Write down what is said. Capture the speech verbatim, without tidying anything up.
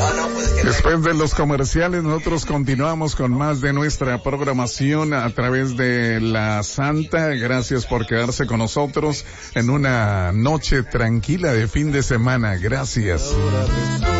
Después de los comerciales, nosotros continuamos con más de nuestra programación a través de La Santa. Gracias por quedarse con nosotros en una noche tranquila de fin de semana. Gracias.